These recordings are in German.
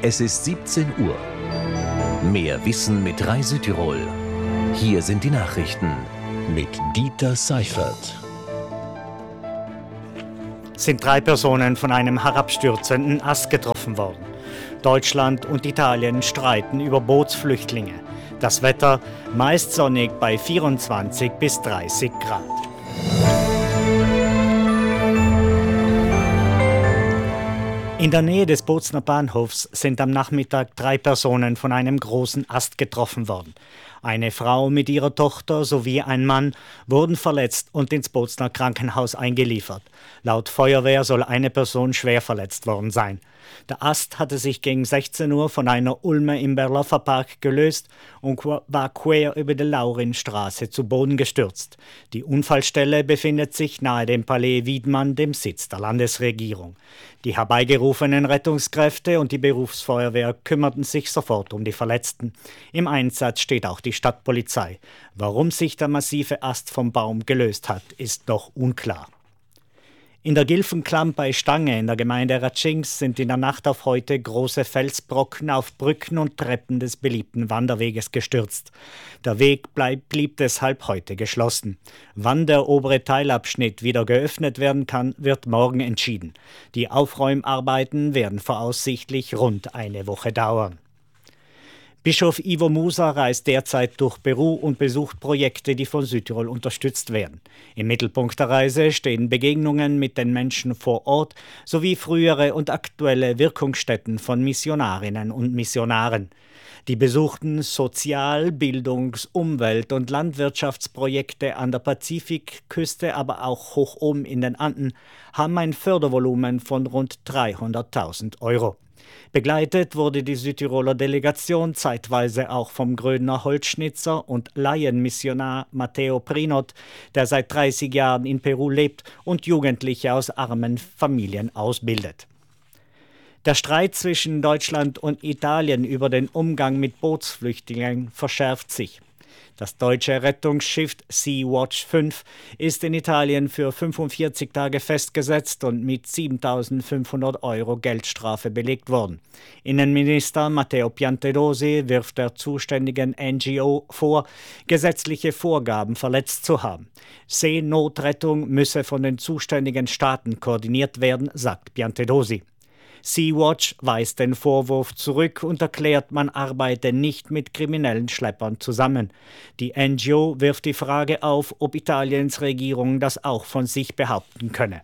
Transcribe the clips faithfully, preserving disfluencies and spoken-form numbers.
Es ist siebzehn Uhr. Mehr Wissen mit Rai Südtirol. Hier sind die Nachrichten mit Dieter Seifert. Sind drei Personen von einem herabstürzenden Ast getroffen worden. Deutschland und Italien streiten über Bootsflüchtlinge. Das Wetter meist sonnig bei vierundzwanzig bis dreißig Grad. In der Nähe des Bozner Bahnhofs sind am Nachmittag drei Personen von einem großen Ast getroffen worden. Eine Frau mit ihrer Tochter sowie ein Mann wurden verletzt und ins Bozner Krankenhaus eingeliefert. Laut Feuerwehr soll eine Person schwer verletzt worden sein. Der Ast hatte sich gegen sechzehn Uhr von einer Ulme im Berloffer Park gelöst und war quer über die Laurinstraße zu Boden gestürzt. Die Unfallstelle befindet sich nahe dem Palais Wiedmann, dem Sitz der Landesregierung. Die herbeigerufenen Rettungskräfte und die Berufsfeuerwehr kümmerten sich sofort um die Verletzten. Im Einsatz steht auch die Stadtpolizei. Warum sich der massive Ast vom Baum gelöst hat, ist noch unklar. In der Gilfenklamm bei Stange in der Gemeinde Ratschings sind in der Nacht auf heute große Felsbrocken auf Brücken und Treppen des beliebten Wanderweges gestürzt. Der Weg bleib, blieb deshalb heute geschlossen. Wann der obere Teilabschnitt wieder geöffnet werden kann, wird morgen entschieden. Die Aufräumarbeiten werden voraussichtlich rund eine Woche dauern. Bischof Ivo Musa reist derzeit durch Peru und besucht Projekte, die von Südtirol unterstützt werden. Im Mittelpunkt der Reise stehen Begegnungen mit den Menschen vor Ort sowie frühere und aktuelle Wirkungsstätten von Missionarinnen und Missionaren. Die besuchten Sozial-, Bildungs-, Umwelt- und Landwirtschaftsprojekte an der Pazifikküste, aber auch hoch oben in den Anden, haben ein Fördervolumen von rund dreihunderttausend Euro. Begleitet wurde die Südtiroler Delegation zeitweise auch vom Grödner Holzschnitzer und Laienmissionar Matteo Prinot, der seit dreißig Jahren in Peru lebt und Jugendliche aus armen Familien ausbildet. Der Streit zwischen Deutschland und Italien über den Umgang mit Bootsflüchtlingen verschärft sich. Das deutsche Rettungsschiff Sea-Watch fünf ist in Italien für fünfundvierzig Tage festgesetzt und mit siebentausendfünfhundert Euro Geldstrafe belegt worden. Innenminister Matteo Piantedosi wirft der zuständigen N G O vor, gesetzliche Vorgaben verletzt zu haben. Seenotrettung müsse von den zuständigen Staaten koordiniert werden, sagt Piantedosi. Sea-Watch weist den Vorwurf zurück und erklärt, man arbeite nicht mit kriminellen Schleppern zusammen. Die N G O wirft die Frage auf, ob Italiens Regierung das auch von sich behaupten könne.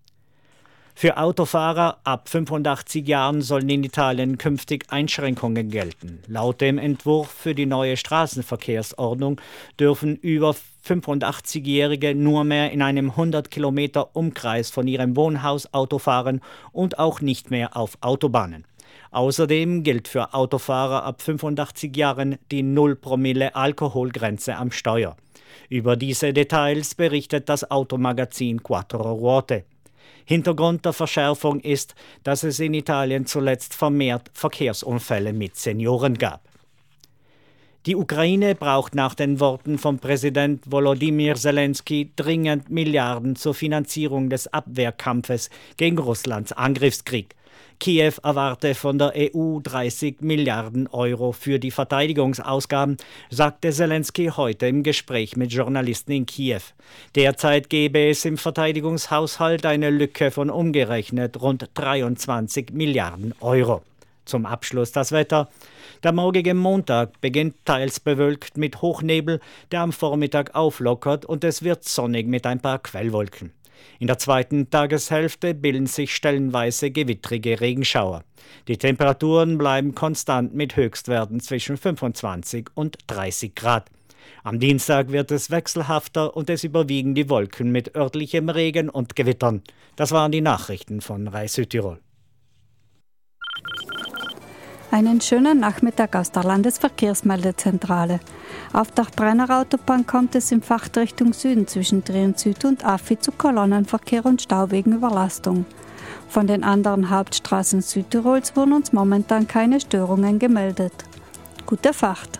Für Autofahrer ab fünfundachtzig Jahren sollen in Italien künftig Einschränkungen gelten. Laut dem Entwurf für die neue Straßenverkehrsordnung dürfen über fünfundachtzigjährige nur mehr in einem hundert Kilometer Umkreis von ihrem Wohnhaus Auto fahren und auch nicht mehr auf Autobahnen. Außerdem gilt für Autofahrer ab fünfundachtzig Jahren die null Promille Alkoholgrenze am Steuer. Über diese Details berichtet das Automagazin Quattro Ruote. Hintergrund der Verschärfung ist, dass es in Italien zuletzt vermehrt Verkehrsunfälle mit Senioren gab. Die Ukraine braucht nach den Worten von Präsident Volodymyr Zelensky dringend Milliarden zur Finanzierung des Abwehrkampfes gegen Russlands Angriffskrieg. Kiew erwarte von der E U dreißig Milliarden Euro für die Verteidigungsausgaben, sagte Zelensky heute im Gespräch mit Journalisten in Kiew. Derzeit gebe es im Verteidigungshaushalt eine Lücke von umgerechnet rund dreiundzwanzig Milliarden Euro. Zum Abschluss das Wetter. Der morgige Montag beginnt teils bewölkt mit Hochnebel, der am Vormittag auflockert, und es wird sonnig mit ein paar Quellwolken. In der zweiten Tageshälfte bilden sich stellenweise gewittrige Regenschauer. Die Temperaturen bleiben konstant mit Höchstwerten zwischen fünfundzwanzig und dreißig Grad. Am Dienstag wird es wechselhafter und es überwiegen die Wolken mit örtlichem Regen und Gewittern. Das waren die Nachrichten von Rai Südtirol. Einen schönen Nachmittag aus der Landesverkehrsmeldezentrale. Auf der Brenner Autobahn kommt es in Fahrtrichtung Süden zwischen Trient Süd und Affi zu Kolonnenverkehr und Stau wegen Überlastung. Von den anderen Hauptstraßen Südtirols wurden uns momentan keine Störungen gemeldet. Gute Fahrt!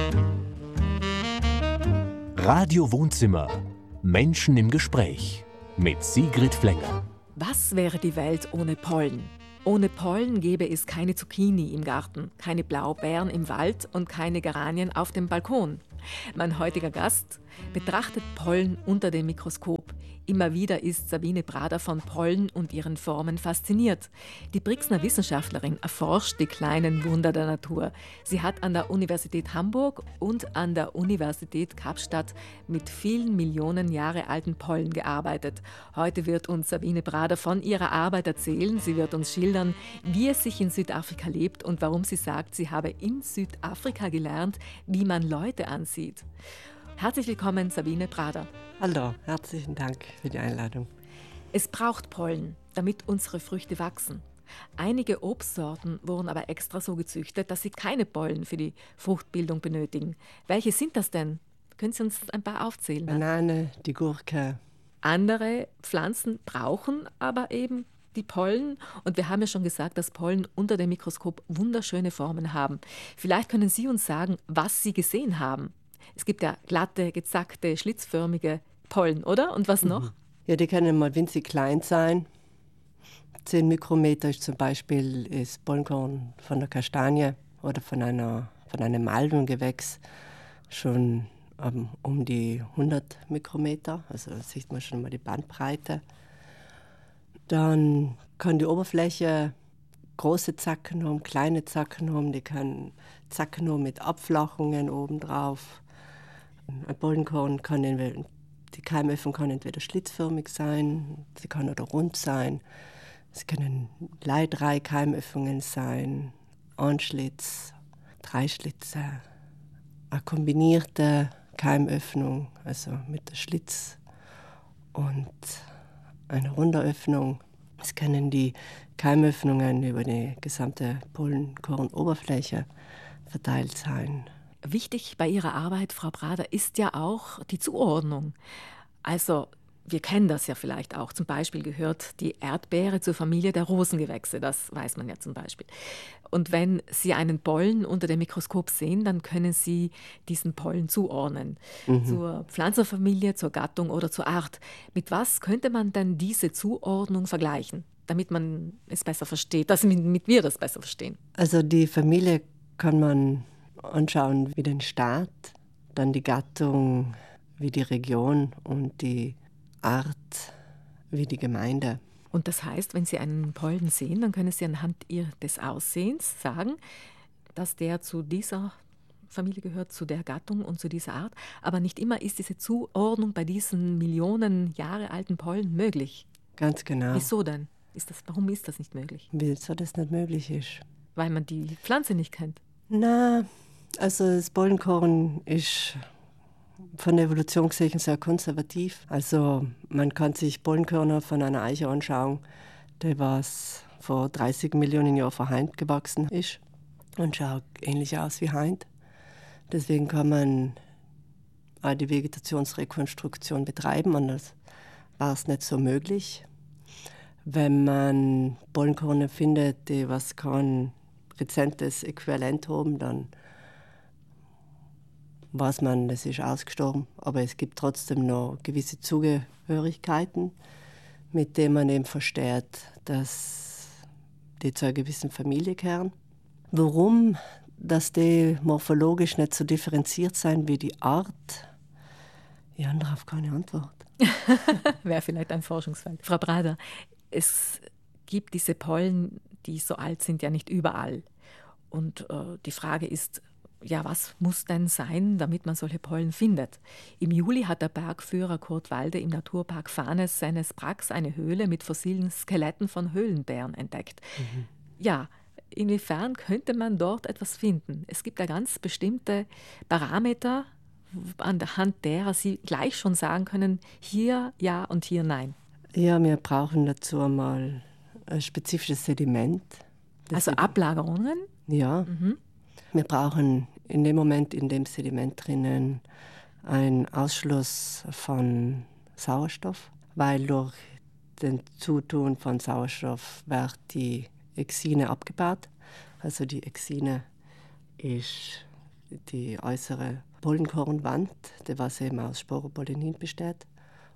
Radio Wohnzimmer. Menschen im Gespräch. mit Sigrid Flenger. Was wäre die Welt ohne Pollen? Ohne Pollen gäbe es keine Zucchini im Garten, keine Blaubeeren im Wald und keine Geranien auf dem Balkon. Mein heutiger Gast betrachtet Pollen unter dem Mikroskop. Immer wieder ist Sabine Brader von Pollen und ihren Formen fasziniert. Die Brixner Wissenschaftlerin erforscht die kleinen Wunder der Natur. Sie hat an der Universität Hamburg und an der Universität Kapstadt mit vielen Millionen Jahre alten Pollen gearbeitet. Heute wird uns Sabine Brader von ihrer Arbeit erzählen. Sie wird uns schildern, wie es sich in Südafrika lebt und warum sie sagt, sie habe in Südafrika gelernt, wie man Leute ansieht. Herzlich willkommen, Sabine Brader. Hallo, herzlichen Dank für die Einladung. Es braucht Pollen, damit unsere Früchte wachsen. Einige Obstsorten wurden aber extra so gezüchtet, dass sie keine Pollen für die Fruchtbildung benötigen. Welche sind das denn? Können Sie uns ein paar aufzählen? Banane, die Gurke. Andere Pflanzen brauchen aber eben die Pollen. Und wir haben ja schon gesagt, dass Pollen unter dem Mikroskop wunderschöne Formen haben. Vielleicht können Sie uns sagen, was Sie gesehen haben. Es gibt ja glatte, gezackte, schlitzförmige Pollen, oder? Und was noch? Ja, die können mal winzig klein sein. Zehn Mikrometer ist zum Beispiel das Pollenkorn von der Kastanie oder von, einer, von einem Malvengewächs schon um, um die hundert Mikrometer. Also da sieht man schon mal die Bandbreite. Dann kann die Oberfläche große Zacken haben, kleine Zacken haben. Die können Zacken haben mit Abflachungen obendrauf. Ein Pollenkorn kann entweder, die Keimöffnung kann entweder schlitzförmig sein, sie kann oder rund sein. Es können drei Keimöffnungen sein, ein Schlitz, drei Schlitze, eine kombinierte Keimöffnung, also mit der Schlitz und einer runder Öffnung. Es können die Keimöffnungen über die gesamte Pollenkornoberfläche verteilt sein. Wichtig bei Ihrer Arbeit, Frau Brader, ist ja auch die Zuordnung. Also, wir kennen das ja vielleicht auch. Zum Beispiel gehört die Erdbeere zur Familie der Rosengewächse. Das weiß man ja zum Beispiel. Und wenn Sie einen Pollen unter dem Mikroskop sehen, dann können Sie diesen Pollen zuordnen. Mhm. Zur Pflanzenfamilie, zur Gattung oder zur Art. Mit was könnte man denn diese Zuordnung vergleichen, damit man es besser versteht, damit wir das besser verstehen? Also die Familie kann man anschauen wie den Staat, dann die Gattung wie die Region und die Art wie die Gemeinde. Und das heißt, wenn Sie einen Pollen sehen, dann können Sie anhand des Aussehens sagen, dass der zu dieser Familie gehört, zu der Gattung und zu dieser Art. Aber nicht immer ist diese Zuordnung bei diesen Millionen Jahre alten Pollen möglich. Ganz genau. Wieso denn? Ist das, warum ist das nicht möglich? Wieso das nicht möglich ist? Weil man die Pflanze nicht kennt. Na, also das Pollenkorn ist von der Evolution gesehen sehr konservativ. Also man kann sich Pollenkörner von einer Eiche anschauen, die was vor dreißig Millionen Jahren vor Heint gewachsen ist und schaut ähnlich aus wie Heint. Deswegen kann man auch die Vegetationsrekonstruktion betreiben, anders war es nicht so möglich. Wenn man Pollenkörner findet, die was kein rezentes Äquivalent haben, dann weiß man, das ist ausgestorben. Aber es gibt trotzdem noch gewisse Zugehörigkeiten, mit denen man eben versteht, dass die zu einer gewissen Familie gehören. Warum, dass die morphologisch nicht so differenziert sein wie die Art? Ja, darauf keine Antwort. Wäre vielleicht ein Forschungsfeld. Frau Brader, es gibt diese Pollen, die so alt sind, ja nicht überall. Und äh, die Frage ist, ja, was muss denn sein, damit man solche Pollen findet? Im Juli hat der Bergführer Kurt Walde im Naturpark Farnes seines Brax eine Höhle mit fossilen Skeletten von Höhlenbären entdeckt. Mhm. Ja, inwiefern könnte man dort etwas finden? Es gibt da ganz bestimmte Parameter, anhand derer Sie gleich schon sagen können, hier ja und hier nein. Ja, wir brauchen dazu einmal ein spezifisches Sediment. Also Ablagerungen? Ja. Mhm. Wir brauchen in dem Moment in dem Sediment drinnen einen Ausschluss von Sauerstoff, weil durch den Zutun von Sauerstoff wird die Exine abgebaut. Also die Exine ist die äußere Pollenkornwand, die was eben aus Sporopollenin besteht.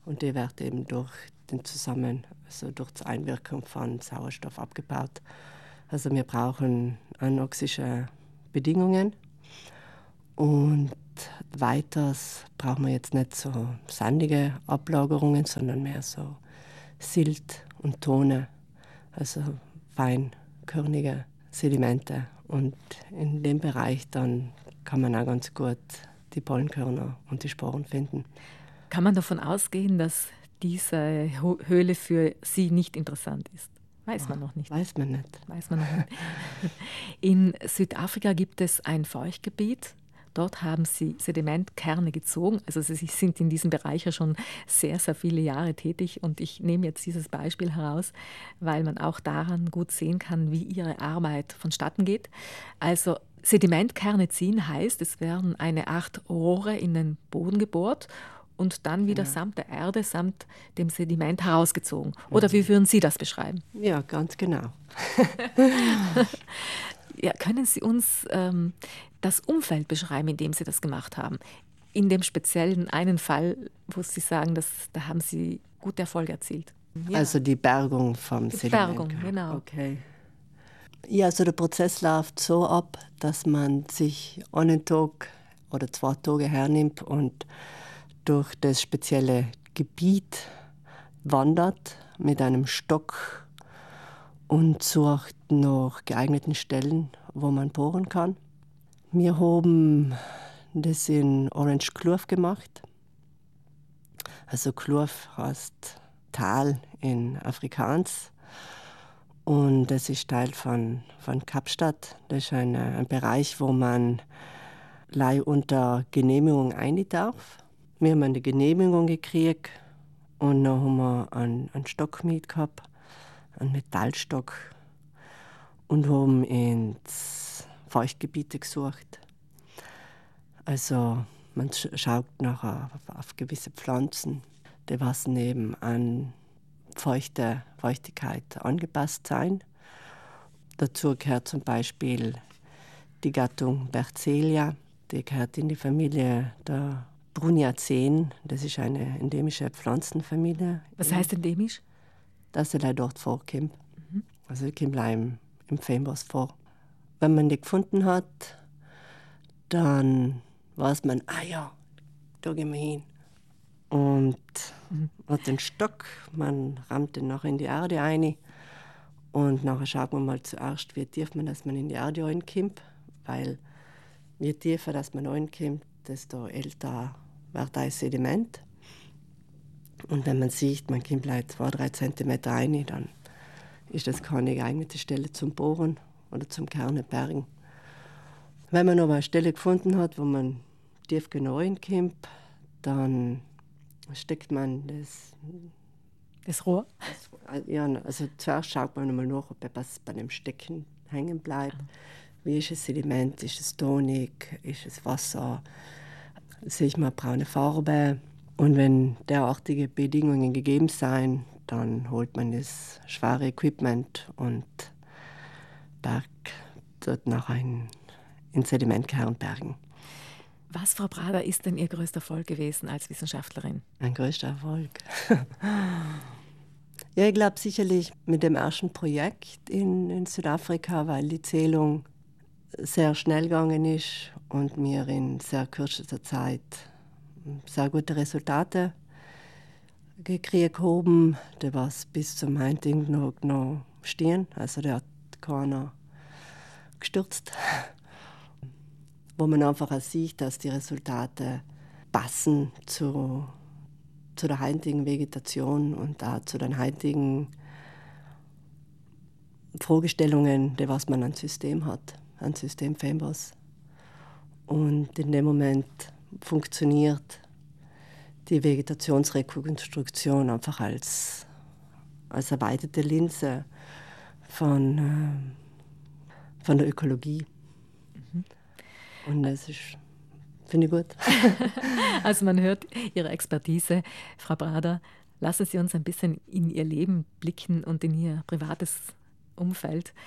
Und die wird eben durch den Zusammen, also durch die Einwirkung von Sauerstoff abgebaut. Also wir brauchen anoxische Bedingungen. Und weiters brauchen wir jetzt nicht so sandige Ablagerungen, sondern mehr so Silt und Tone, also feinkörnige Sedimente. Und in dem Bereich dann kann man auch ganz gut die Pollenkörner und die Sporen finden. Kann man davon ausgehen, dass diese Höhle für Sie nicht interessant ist? Weiß man noch nicht. Weiß man nicht. Weiß man noch nicht. In Südafrika gibt es ein Feuchtgebiet. Dort haben sie Sedimentkerne gezogen. Also sie sind in diesem Bereich ja schon sehr, sehr viele Jahre tätig. Und ich nehme jetzt dieses Beispiel heraus, weil man auch daran gut sehen kann, wie ihre Arbeit vonstatten geht. Also Sedimentkerne ziehen heißt, es werden eine Art Rohre in den Boden gebohrt und dann wieder ja. samt der Erde, samt dem Sediment herausgezogen. Oder wie würden Sie das beschreiben? Ja, ganz genau. Ja, können Sie uns ähm, das Umfeld beschreiben, in dem Sie das gemacht haben? In dem speziellen einen Fall, wo Sie sagen, dass, da haben Sie gute Erfolge erzielt. Ja. Also die Bergung vom die Sediment. Bergung, genau. Okay. Ja, also der Prozess läuft so ab, dass man sich einen Tag oder zwei Tage hernimmt und durch das spezielle Gebiet wandert mit einem Stock und sucht nach geeigneten Stellen, wo man bohren kann. Wir haben das in Orange Kloof gemacht. Also Kloof heißt Tal in Afrikaans. Und das ist Teil von, von Kapstadt. Das ist ein, ein Bereich, wo man Leih unter Genehmigung rein darf. Wir haben eine Genehmigung gekriegt und dann haben wir einen, einen Stock mit gehabt, einen Metallstock, und haben ins Feuchtgebiete gesucht. Also man schaut nachher auf, auf gewisse Pflanzen, die was eben an feuchte Feuchtigkeit angepasst sein. Dazu gehört zum Beispiel die Gattung Berzelia, die gehört in die Familie der Bruniaceen. Das ist eine endemische Pflanzenfamilie. Was heißt endemisch? Dass sie dort vorkommt. Mhm. Also die kommt im, im Fembos vor. Wenn man die gefunden hat, dann weiß man, ah ja, da gehen wir hin. Und mhm. hat den Stock, man rammt den nachher in die Erde rein. Und nachher schaut man mal zuerst, wie tief man, dass man in die Erde reinkommt. Weil je tiefer dass man reinkommt, desto älter wird das Sediment. Und wenn man sieht, man kommt vielleicht zwei, drei Zentimeter rein, dann ist das keine geeignete Stelle zum Bohren oder zum Kernbergen. Wenn man aber eine Stelle gefunden hat, wo man tief genau reinkommt, dann steckt man das, das Rohr? Das, ja, also zuerst schaut man mal nach, ob etwas bei dem Stecken hängen bleibt. Ah. Wie ist das Sediment? Ist es tonig? Ist es Wasser? Sehe ich mal braune Farbe? Und wenn derartige Bedingungen gegeben sind, dann holt man das schwere Equipment und bergt dort nach ein in Sedimentkern bergen. Was, Frau Brader, ist denn Ihr größter Erfolg gewesen als Wissenschaftlerin? Mein größter Erfolg? Ja, ich glaube sicherlich mit dem ersten Projekt in, in Südafrika, weil die Zählung sehr schnell gegangen ist und wir in sehr kürzester Zeit sehr gute Resultate gekriegt haben. Der war bis zum heutigen noch, noch stehen, also der hat keiner gestürzt. Wo man einfach auch sieht, dass die Resultate passen zu, zu der heutigen Vegetation und auch zu den heutigen Fragestellungen, die was man an System hat, an System Fembos. Und in dem Moment funktioniert die Vegetationsrekonstruktion einfach als, als erweiterte Linse von, äh, von der Ökologie. Mhm. Und das ist, finde ich gut. Also man hört Ihre Expertise. Frau Brader, lassen Sie uns ein bisschen in Ihr Leben blicken und in Ihr privates Umfeld.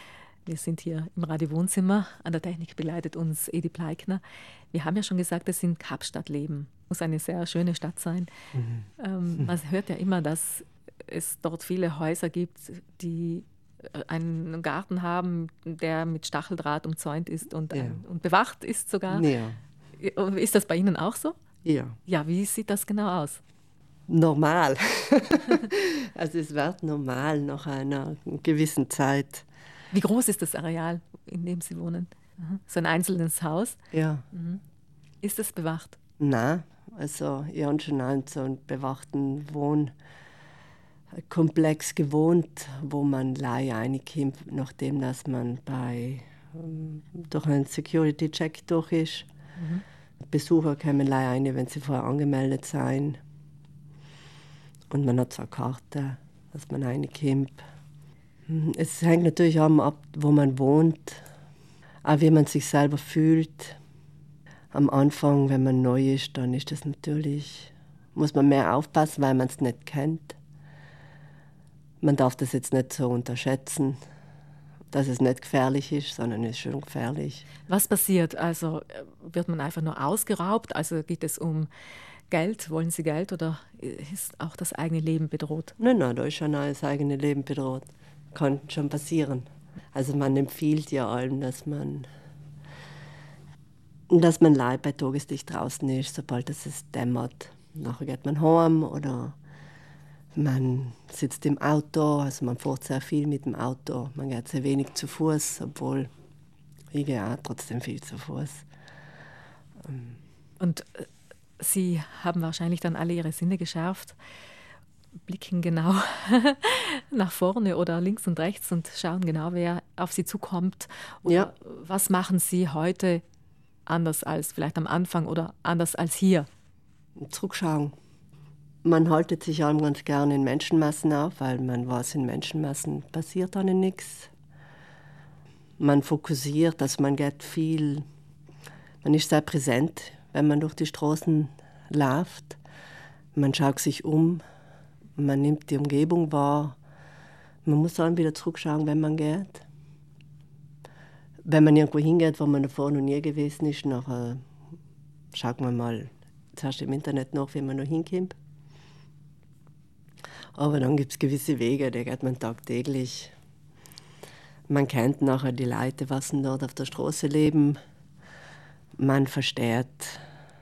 Wir sind hier im Radio-Wohnzimmer. An der Technik begleitet uns Edi Pleikner. Wir haben ja schon gesagt, dass Sie in Kapstadt leben. Muss eine sehr schöne Stadt sein. Mhm. Ähm, man hört ja immer, dass es dort viele Häuser gibt, die einen Garten haben, der mit Stacheldraht umzäunt ist und, ja. ein, und bewacht ist sogar. Ja. Ist das bei Ihnen auch so? Ja. Ja, wie sieht das genau aus? Normal. Also es wird normal nach einer gewissen Zeit. Wie groß ist das Areal, in dem Sie wohnen? So ein einzelnes Haus? Ja. Mhm. Ist es bewacht? Nein, also ich habe schon an so einem bewachten Wohnkomplex gewohnt, wo man Leih reinkommt, nachdem dass man bei, ähm, durch einen Security-Check durch ist. Mhm. Besucher kommen Leih rein, wenn sie vorher angemeldet sind. Und man hat so eine Karte, dass man reinkommt. Es hängt natürlich auch ab, wo man wohnt, auch wie man sich selber fühlt. Am Anfang, wenn man neu ist, dann ist das natürlich, muss man mehr aufpassen, weil man es nicht kennt. Man darf das jetzt nicht so unterschätzen, dass es nicht gefährlich ist, sondern es ist schon gefährlich. Was passiert? Also wird man einfach nur ausgeraubt? Also geht es um Geld? Wollen Sie Geld oder ist auch das eigene Leben bedroht? Nein, nein, da ist schon das eigene Leben bedroht. Kann schon passieren. Also man empfiehlt ja allem, dass man, dass man live bei Tageslicht draußen ist, sobald es dämmert. Nachher geht man heim oder man sitzt im Auto, also man fährt sehr viel mit dem Auto. Man geht sehr wenig zu Fuß, obwohl ich gehe auch trotzdem viel zu Fuß. Und Sie haben wahrscheinlich dann alle Ihre Sinne geschärft, blicken genau nach vorne oder links und rechts und schauen genau, wer auf Sie zukommt. Oder ja. Was machen Sie heute anders als vielleicht am Anfang oder anders als hier? Zurückschauen. Man haltet sich allem ganz gerne in Menschenmassen auf, weil man weiß, in Menschenmassen passiert dann nichts. Man fokussiert, also man geht viel, man ist sehr präsent, wenn man durch die Straßen läuft. Man schaut sich um, man nimmt die Umgebung wahr. Man muss dann wieder zurückschauen, wenn man geht. Wenn man irgendwo hingeht, wo man davor noch nie gewesen ist, nachher schaut man mal zuerst im Internet nach, wie man noch hinkommt. Aber dann gibt es gewisse Wege, die geht man tagtäglich. Man kennt nachher die Leute, was dort auf der Straße leben. Man versteht,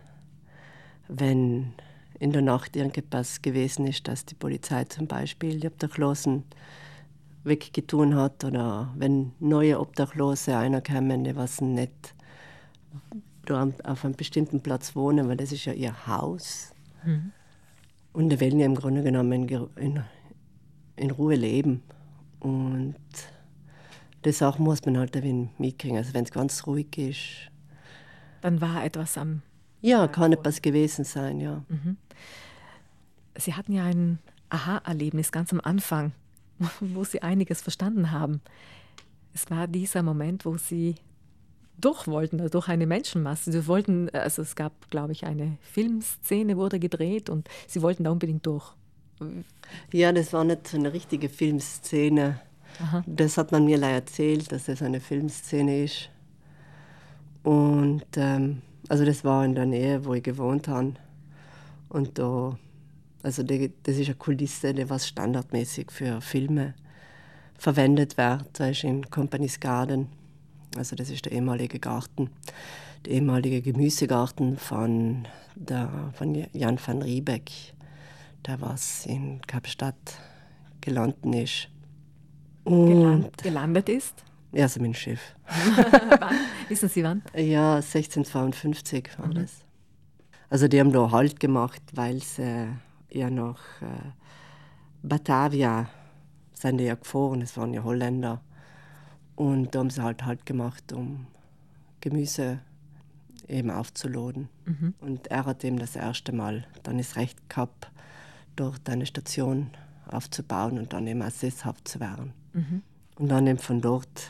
wenn in der Nacht irgendetwas gewesen ist, dass die Polizei zum Beispiel die Obdachlosen weggetun hat oder wenn neue Obdachlose einer kommen, die was nicht auf einem bestimmten Platz wohnen, weil das ist ja ihr Haus. Mhm. Und die wollen ja im Grunde genommen in, in Ruhe leben. Und das auch muss man halt ein wenig mitkriegen. Also wenn es ganz ruhig ist. Dann war etwas am... Ja, kann etwas gewesen sein, ja. Mhm. Sie hatten ja ein Aha-Erlebnis ganz am Anfang, wo Sie einiges verstanden haben. Es war dieser Moment, wo Sie durch wollten, also durch eine Menschenmasse. Sie wollten, also es gab, glaube ich, eine Filmszene wurde gedreht und Sie wollten da unbedingt durch. Ja, das war nicht so eine richtige Filmszene. Aha. Das hat man mir leider erzählt, dass das eine Filmszene ist. Und ähm, also das war in der Nähe, wo ich gewohnt habe. Und da, also die, das ist eine Kulisse, die was standardmäßig für Filme verwendet wird. Das ist in Company's Garden. Also das ist der ehemalige Garten, der ehemalige Gemüsegarten von, der, von Jan van Riebeck, der was in Kapstadt gelandet ist. Geland, gelandet ist? Ja, also mit dem Schiff. Wann? Wissen Sie wann? Ja, sechzehnhundertzweiundfünfzig war mhm. das. Also die haben da Halt gemacht, weil sie ja nach äh, Batavia sind die ja gefahren, das waren ja Holländer. Und da haben sie halt Halt gemacht, um Gemüse eben aufzuladen. Mhm. Und er hat eben das erste Mal dann das Recht gehabt, dort eine Station aufzubauen und dann eben auch sesshaft zu werden. Mhm. Und dann eben von dort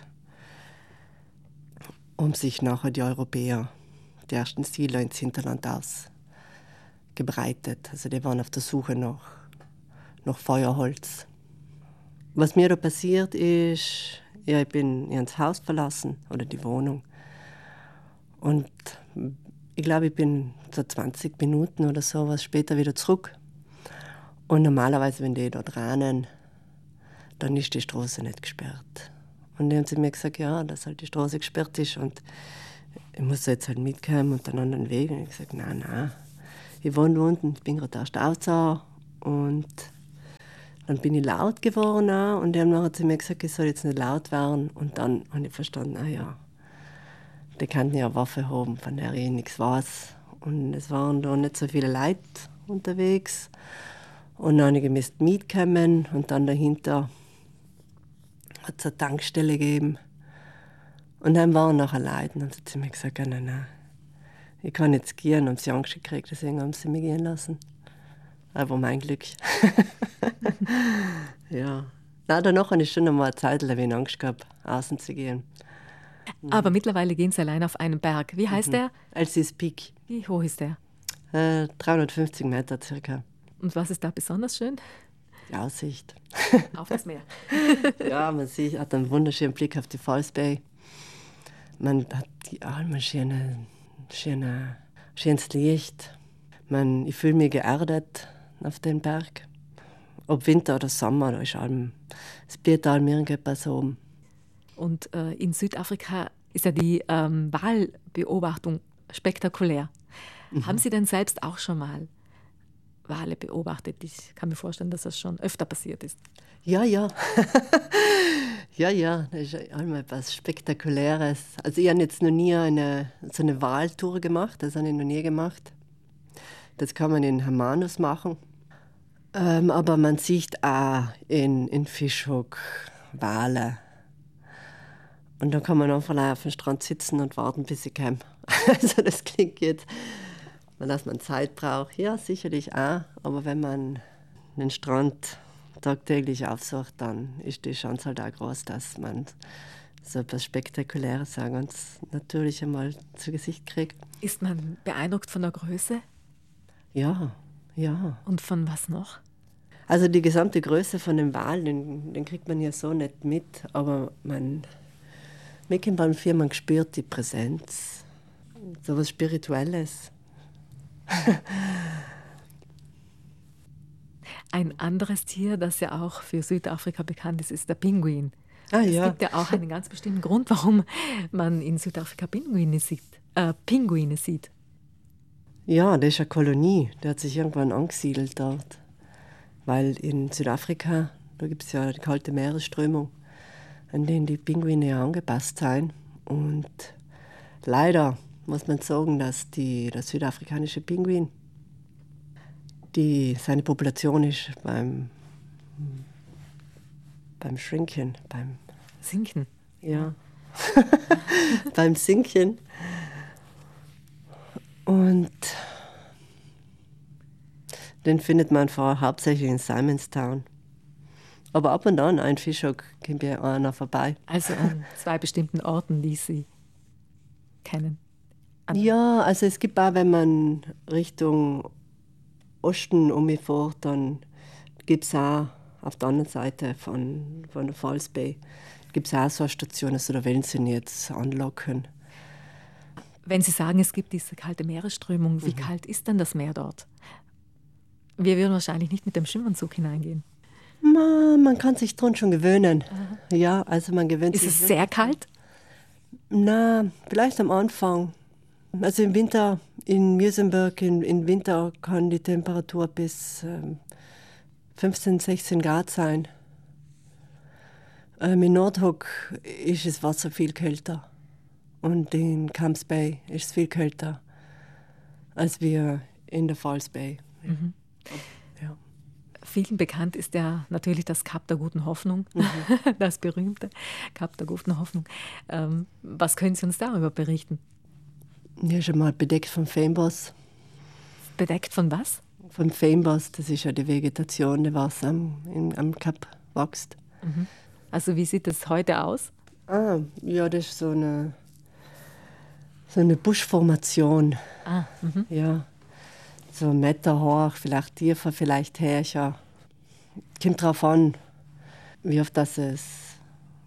um sich nachher die Europäer, die ersten Siedler ins Hinterland ausgebreitet. Also die waren auf der Suche nach, nach Feuerholz. Was mir da passiert ist, Ja, ich bin ich habe das Haus verlassen oder die Wohnung. Und ich glaube, ich bin so zwanzig Minuten oder so was später wieder zurück. Und normalerweise, wenn die dort rennen, dann ist die Straße nicht gesperrt. Und dann haben sie mir gesagt, ja, dass halt die Straße gesperrt ist und ich muss jetzt halt mitkommen und einen anderen Weg. Und ich habe gesagt, nein, nein, ich wohne unten, ich bin gerade erst ausgezogen. Und dann bin ich laut geworden auch, und dann hat sie mir gesagt, ich soll jetzt nicht laut werden. Und dann habe ich verstanden, ah ja, die könnten ja eine Waffe haben, von der ich nichts weiß. Und es waren da nicht so viele Leute unterwegs. Und dann musste ich mitkommen und dann dahinter hat es eine Tankstelle gegeben. Und dann waren nachher Leute und dann hat sie mir gesagt, nein, nein, ich kann jetzt gehen. Und sie haben Angst gekriegt, deswegen haben sie mich gehen lassen. Aber mein Glück. Ja. Na, danach habe ich schon einmal eine Zeit lang Angst gehabt, außen zu gehen. Aber mittlerweile gehen Sie allein auf einen Berg. Wie heißt Mhm. der? Elsis Peak. Wie hoch ist der? Äh, dreihundertfünfzig Meter circa. Und was ist da besonders schön? Die Aussicht. Auf das Meer. Ja, man sieht, hat einen wunderschönen Blick auf die Falls Bay. Man hat die Almen schöne, schöne, schönes Licht. Man, ich fühle mich geerdet auf den Berg. Ob Winter oder Sommer, da ist allem, es bietet allem irgendetwas oben. Und äh, in Südafrika ist ja die ähm, Wahlbeobachtung spektakulär. Mhm. Haben Sie denn selbst auch schon mal Wale beobachtet? Ich kann mir vorstellen, dass das schon öfter passiert ist. Ja, ja. ja, ja, das ist einmal etwas Spektakuläres. Also ich habe jetzt noch nie eine, so eine Waltour gemacht, das habe ich noch nie gemacht. Das kann man in Hermanus machen. Ähm, aber man sieht auch in, in Fischhoek Wale. Und dann kann man einfach auf dem Strand sitzen und warten, bis sie kommen. Also das klingt jetzt, dass man Zeit braucht. Ja, sicherlich auch. Aber wenn man den Strand tagtäglich aufsucht, dann ist die Chance halt auch groß, dass man so etwas Spektakuläres, auch ganz natürlich einmal zu Gesicht kriegt. Ist man beeindruckt von der Größe? Ja, ja. Und von was noch? Also die gesamte Größe von dem Wal, den, den kriegt man ja so nicht mit, aber man, mit dem Vier, man spürt die Präsenz, so etwas Spirituelles. Ein anderes Tier, das ja auch für Südafrika bekannt ist, ist der Pinguin. Ah, es ja. gibt ja auch einen ganz bestimmten Grund, warum man in Südafrika Pinguine sieht. Äh, Pinguine sieht. Ja, das ist eine Kolonie, der hat sich irgendwann angesiedelt dort. Weil in Südafrika, da gibt es ja die kalte Meeresströmung, an denen die Pinguine ja angepasst sind. Und leider muss man sagen, dass die, der südafrikanische Pinguin, die, seine Population ist beim, beim Shrinken, beim Sinken. Ja, beim Sinken. Und den findet man vor, hauptsächlich in Simonstown. Aber ab und an ein Fischhoek kommt ja einer vorbei. Also an zwei bestimmten Orten, die Sie kennen. An Ja, also es gibt auch, wenn man Richtung Osten umfährt, dann gibt es auch auf der anderen Seite von, von der Falls Bay gibt es auch so eine Station, also da wollen sie ihn jetzt anlocken. Wenn Sie sagen, es gibt diese kalte Meeresströmung, wie mhm. kalt ist denn das Meer dort? Wir würden wahrscheinlich nicht mit dem Schwimmanzug hineingehen. Man, man kann sich dran schon gewöhnen. Aha. Ja, also man gewöhnt ist sich. Ist es sehr kalt? Na, vielleicht am Anfang. Also im Winter, in Muizenberg, im, im Winter kann die Temperatur bis ähm, fünfzehn, sechzehn Grad sein. Ähm, in Nordhoek ist das Wasser viel kälter. Und in Camps Bay ist es viel kälter als wir in der Falls Bay. Mhm. Ja. Vielen bekannt ist ja natürlich das Kap der Guten Hoffnung, mhm. das berühmte Kap der Guten Hoffnung. Ähm, was können Sie uns darüber berichten? Ja, schon mal bedeckt vom Fynbos. Bedeckt von was? Vom Fynbos, das ist ja die Vegetation, die was am, im, am Kap wächst. Mhm. Also wie sieht das heute aus? Ah, ja, das ist so eine, so eine Buschformation. Ah, mhm. Ja, so einen Meter hoch, vielleicht tiefer, vielleicht höher. Kommt drauf an, wie oft das es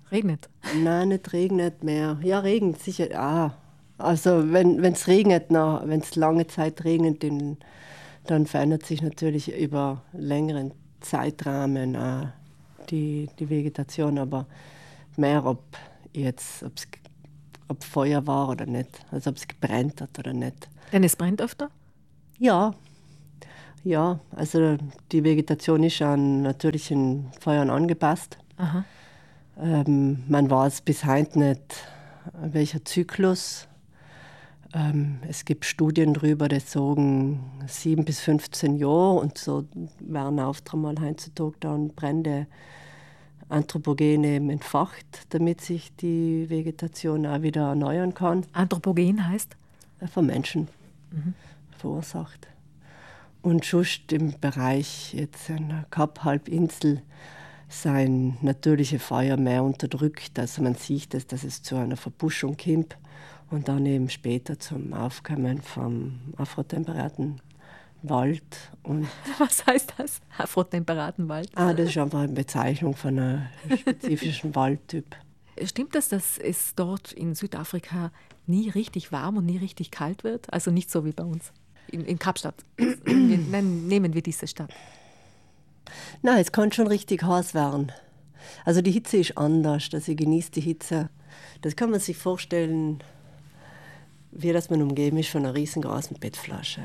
Regnet? Nein, nicht regnet mehr. Ja, regnet sicher. Ah, also wenn es regnet, wenn es lange Zeit regnet, dann, dann verändert sich natürlich über längeren Zeitrahmen äh, die, die Vegetation. Aber mehr, ob jetzt ob's, ob Feuer war oder nicht. Also ob es gebrannt hat oder nicht. Denn es brennt öfter? Ja. Ja, also die Vegetation ist an natürlichen Feuern angepasst. Aha. Ähm, man weiß bis heute nicht, welcher Zyklus. Ähm, es gibt Studien darüber, die sagen sieben bis fünfzehn Jahre und so werden oft einmal heutzutage dann Brände Anthropogen eben entfacht, damit sich die Vegetation auch wieder erneuern kann. Anthropogen heißt? Von Menschen mhm. verursacht. Und just im Bereich jetzt einer Kap-Halbinsel sein natürliche Feuer mehr unterdrückt. Also man sieht, dass, dass es zu einer Verbuschung kommt und dann eben später zum Aufkommen vom afrotemperaten Wald. Und was heißt das, afrotemperaten Wald? Ah, das ist einfach eine Bezeichnung von einem spezifischen Waldtyp. Stimmt das, dass es dort in Südafrika nie richtig warm und nie richtig kalt wird? Also nicht so wie bei uns in, in Kapstadt. nehmen, nehmen wir diese Stadt. Nein, es kann schon richtig heiß werden. Also die Hitze ist anders, also ich genieße die Hitze. Das kann man sich vorstellen, wie dass man umgeben ist von einer riesengroßen Bettflasche.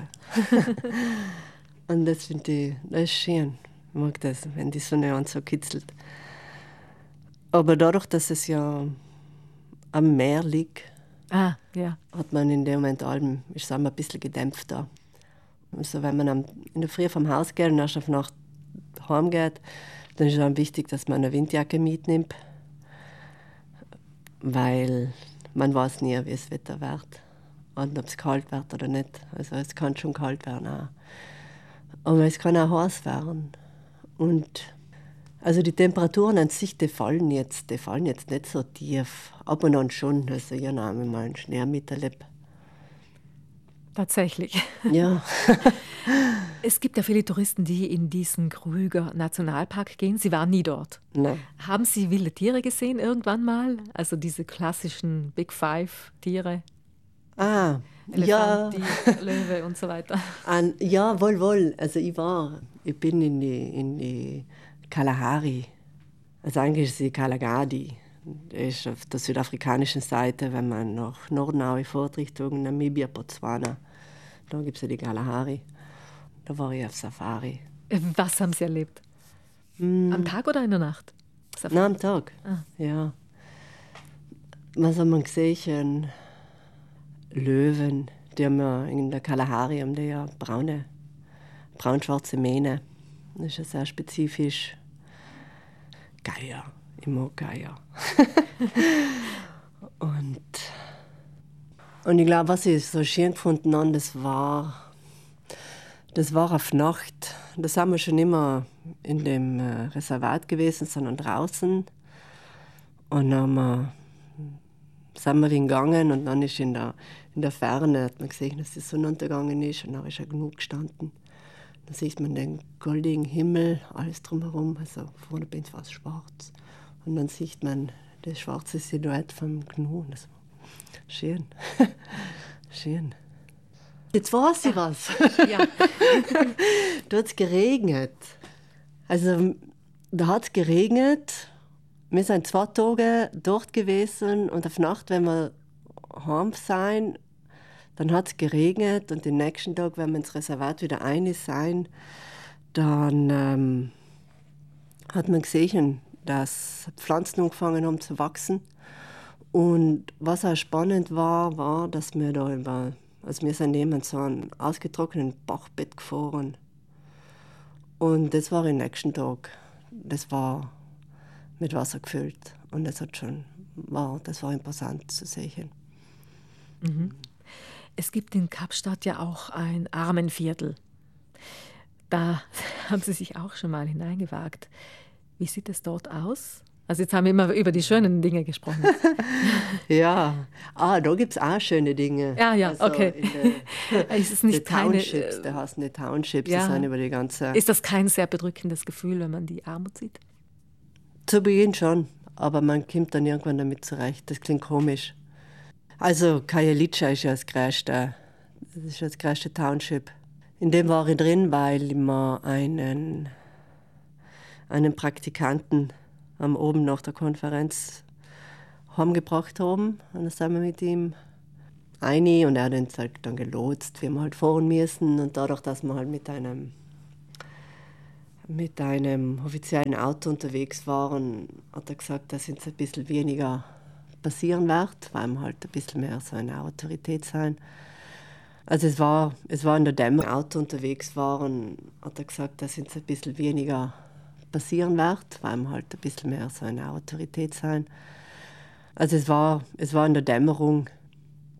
Und das finde ich, das ist schön. Ich mag das, wenn die Sonne an so kitzelt. Aber dadurch, dass es ja am Meer liegt, ah, ja. hat man in dem Moment allem, ist es ein bisschen gedämpfter. Also wenn man am, in der Früh vom Haus geht und erst auf Nacht heimgeht, dann ist es auch wichtig, dass man eine Windjacke mitnimmt, weil man weiß nie, wie das Wetter wird und ob es kalt wird oder nicht. Also es kann schon kalt werden auch. Aber es kann auch heiß werden. Und also die Temperaturen an sich, die fallen jetzt, die fallen jetzt nicht so tief. Ab und an schon. Also ich habe mal einen Schnee miterlebt. Tatsächlich. Ja. Es gibt ja viele Touristen, die in diesen Kruger Nationalpark gehen. Sie waren nie dort. Nein. Haben Sie wilde Tiere gesehen irgendwann mal? Also diese klassischen Big Five Tiere? Ah, Elefant, ja. Die Löwe und so weiter. An, ja, wohl, wohl. Also ich war, ich bin in die, in die Kalahari. Also eigentlich ist sie Kalagadi. Das ist auf der südafrikanischen Seite, wenn man nach Norden fährt, Richtung Namibia, Botswana. Da gibt es ja die Kalahari. Da war ich auf Safari. Was haben Sie erlebt? Mm. Am Tag oder in der Nacht? Safari? Nein, am Tag. Ah. Ja. Was haben wir gesehen? Löwen. Die haben ja in der Kalahari haben die ja braune, braun-schwarze Mähne. Das ist ja sehr spezifisch. Geier. Ich mag Geier. und, und ich glaube, was ich so schön gefunden habe, das war, das war auf Nacht. Da sind wir schon immer in dem Reservat gewesen, sondern draußen. Und dann haben wir, sind wir gegangen und dann ist in der, in der Ferne, hat man gesehen, dass die Sonne untergegangen ist und dann ist ja genug gestanden. Dann sieht man den goldigen Himmel, alles drumherum, also vorne bin ich fast schwarz. Und dann sieht man das schwarze Silhouette vom Gnu. Das war schön. Schön. Jetzt weiß ich was. Ja. Da hat es geregnet. Also, da hat es geregnet. Wir sind zwei Tage dort gewesen und auf Nacht, wenn wir heim sind, dann hat es geregnet und den nächsten Tag, wenn wir ins Reservat wieder einig sein, dann ähm, hat man gesehen, dass Pflanzen angefangen haben zu wachsen. Und was auch spannend war, war, dass wir da über, also wir sind neben so einem ausgetrockneten Bachbett gefahren. Und das war am nächsten Tag. Das war mit Wasser gefüllt. Und das hat schon, wow, das war imposant zu sehen. Mhm. Es gibt in Kapstadt ja auch ein Armenviertel. Da haben Sie sich auch schon mal hineingewagt. Wie sieht es dort aus? Also jetzt haben wir immer über die schönen Dinge gesprochen. Ja, ah, da gibt es auch schöne Dinge. Ja, ja, also okay. Der, ist es nicht die keine, Townships, da heißen die Townships, ja, die sind über die ganze... Ist das kein sehr bedrückendes Gefühl, wenn man die Armut sieht? Zu Beginn schon, aber man kommt dann irgendwann damit zurecht. Das klingt komisch. Also Khayelitscha ist ja das größte, das ist das größte Township. In dem war ich drin, weil wir einen, einen Praktikanten am Abend nach der Konferenz heimgebracht haben. Und dann sind wir mit ihm rein und er hat uns halt dann gelotst, wie wir halt fahren müssen. Und dadurch, dass wir halt mit einem, mit einem offiziellen Auto unterwegs waren, hat er gesagt, dass uns ein bisschen weniger passieren wird, weil wir halt ein bisschen mehr so eine Autorität sein. Also es war, es war in der Dämmerung, Auto unterwegs waren, hat er gesagt, dass uns ein bisschen weniger passieren wird, weil wir halt ein bisschen mehr so eine Autorität sein. Also es war, es war in der Dämmerung